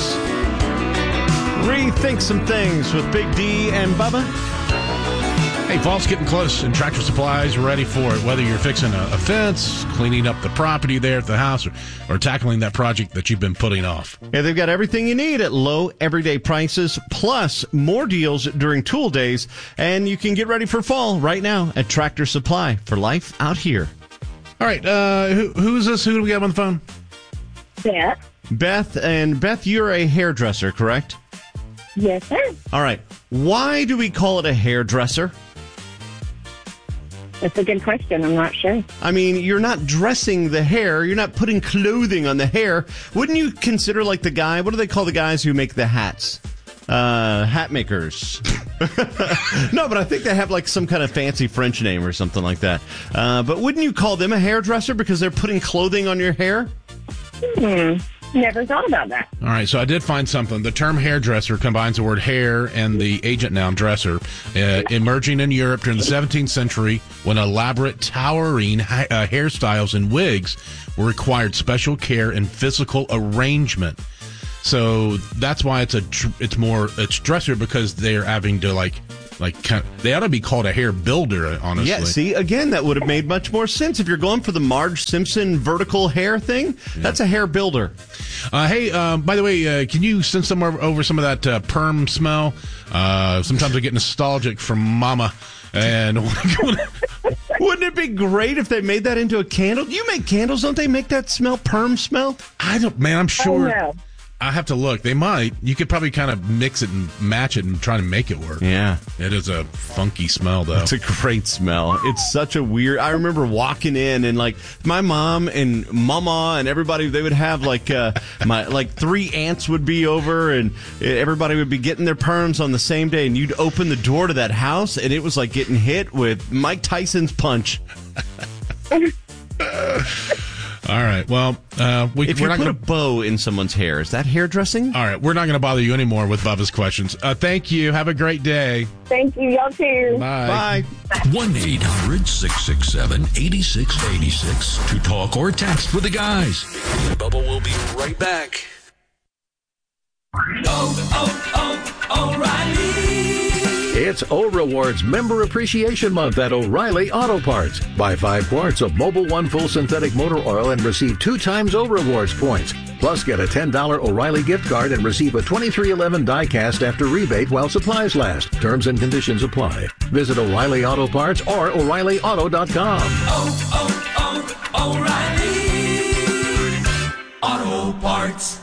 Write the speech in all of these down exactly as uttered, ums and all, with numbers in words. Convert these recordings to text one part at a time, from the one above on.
Rethink some things with Big D and Bubba. Hey, fall's getting close, and Tractor Supply is ready for it. Whether you're fixing a, a fence, cleaning up the property there at the house, or, or tackling that project that you've been putting off. Yeah, they've got everything you need at low, everyday prices, plus more deals during tool days. And you can get ready for fall right now at Tractor Supply for life out here. All right, uh, who, who is this? Who do we have on the phone? Beth. Beth, and Beth, you're a hairdresser, correct? Yes, sir. All right. Why do we call it a hairdresser? That's a good question. I'm not sure. I mean, you're not dressing the hair. You're not putting clothing on the hair. Wouldn't you consider like the guy, what do they call the guys who make the hats? Uh, hat makers. No, but I think they have like some kind of fancy French name or something like that. Uh, but wouldn't you call them a hairdresser because they're putting clothing on your hair? Hmm. Never thought about that. All right, so I did find something. The term hairdresser combines the word hair and the agent noun dresser, uh, emerging in Europe during the seventeenth century when elaborate, towering ha- uh, hairstyles and wigs were required special care and physical arrangement. So that's why it's a tr- it's more it's dresser because they're having to like like kind of, they ought to be called a hair builder, honestly. Yeah, see, again, that would have made much more sense if you're going for the Marge Simpson vertical hair thing. Yeah. That's a hair builder. Uh, hey, uh, by the way, uh, can you send some over some of that uh, perm smell? Uh, sometimes I get nostalgic from Mama. And wouldn't it be great if they made that into a candle? You make candles, don't they make that smell, perm smell? I don't, man, I'm sure. Oh, no. I have to look. They might. You could probably kind of mix it and match it and try to make it work. Yeah. It is a funky smell, though. It's a great smell. It's such a weird... I remember walking in and, like, my mom and mama and everybody, they would have, like, uh, my like three aunts would be over and everybody would be getting their perms on the same day. And you'd open the door to that house and it was like getting hit with Mike Tyson's punch. All right. Well, uh, we, if we're you not put going a bow in someone's hair, is that hairdressing? All right. We're not going to bother you anymore with Bubba's questions. Uh, thank you. Have a great day. Thank you. Y'all too. Bye. Bye. one eight hundred six six seven eight six eight six to talk or text with the guys. Bubba will be right back. Oh, oh, oh, O'Reilly. It's O-Rewards Member Appreciation Month at O'Reilly Auto Parts. Buy five quarts of Mobil One Full Synthetic Motor Oil and receive two times O-Rewards points. Plus, get a ten dollars O'Reilly gift card and receive a twenty-three eleven die-cast after rebate while supplies last. Terms and conditions apply. Visit O'Reilly Auto Parts or O'Reilly Auto dot com. Oh, oh, oh, O'Reilly Auto Parts.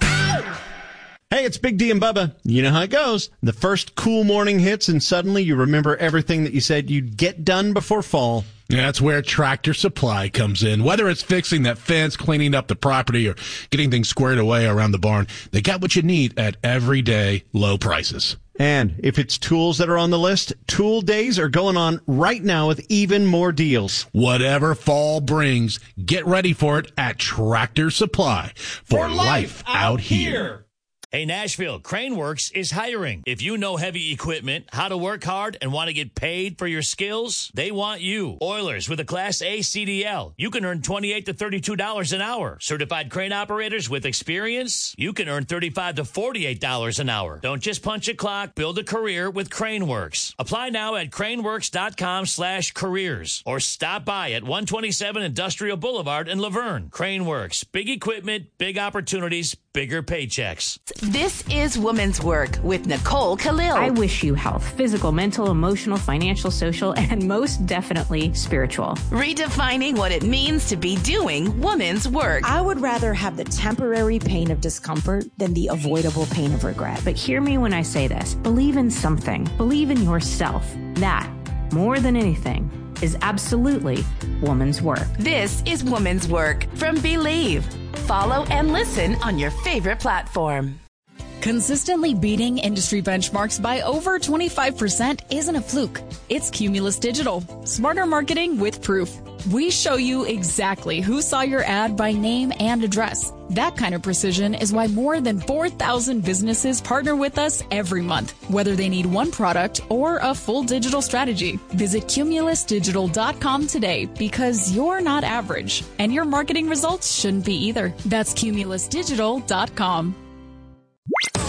Hey, it's Big D and Bubba. You know how it goes. The first cool morning hits, and suddenly you remember everything that you said you'd get done before fall. Yeah, that's where Tractor Supply comes in. Whether it's fixing that fence, cleaning up the property, or getting things squared away around the barn, they got what you need at everyday low prices. And if it's tools that are on the list, tool days are going on right now with even more deals. Whatever fall brings, get ready for it at Tractor Supply for, for life, life out here. here. Hey, Nashville, Craneworks is hiring. If you know heavy equipment, how to work hard, and want to get paid for your skills, they want you. Oilers with a Class A C D L. You can earn twenty-eight to thirty-two dollars an hour. Certified crane operators with experience, you can earn thirty-five to forty-eight dollars an hour. Don't just punch a clock, build a career with Craneworks. Apply now at craneworks.com slash careers or stop by at one twenty-seven Industrial Boulevard in Laverne. Craneworks, big equipment, big opportunities, bigger paychecks. This is Woman's Work with Nicole Khalil. I wish you health, physical, mental, emotional, financial, social, and most definitely spiritual. Redefining what it means to be doing woman's work. I would rather have the temporary pain of discomfort than the avoidable pain of regret. But hear me when I say this. Believe in something. Believe in yourself. That, more than anything, is absolutely woman's work. This is Woman's Work from Believe. Follow and listen on your favorite platform. Consistently beating industry benchmarks by over twenty-five percent isn't a fluke. It's Cumulus Digital. Smarter marketing with proof. We show you exactly who saw your ad by name and address. That kind of precision is why more than four thousand businesses partner with us every month, whether they need one product or a full digital strategy. Visit cumulus digital dot com today because you're not average, and your marketing results shouldn't be either. That's cumulus digital dot com.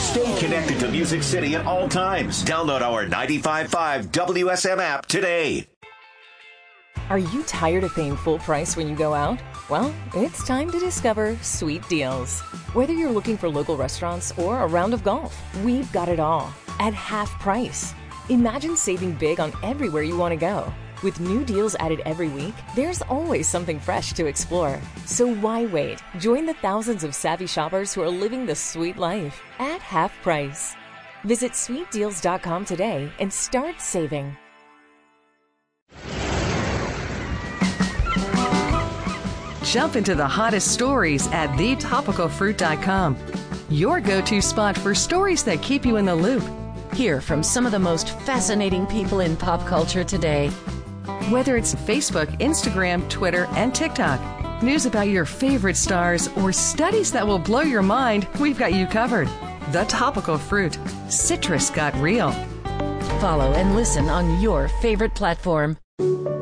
Stay connected to Music City at all times. Download our ninety-five point five W S M app today. Are you tired of paying full price when you go out? Well, it's time to discover Sweet Deals. Whether you're looking for local restaurants or a round of golf, we've got it all at half price. Imagine saving big on everywhere you want to go. With new deals added every week, there's always something fresh to explore. So why wait? Join the thousands of savvy shoppers who are living the sweet life at half price. Visit sweet deals dot com today and start saving. Jump into the hottest stories at the topical fruit dot com. Your go-to spot for stories that keep you in the loop. Hear from some of the most fascinating people in pop culture today. Whether it's Facebook, Instagram, Twitter, and TikTok, news about your favorite stars, or studies that will blow your mind, we've got you covered. The Topical Fruit. Citrus got real. Follow and listen on your favorite platform.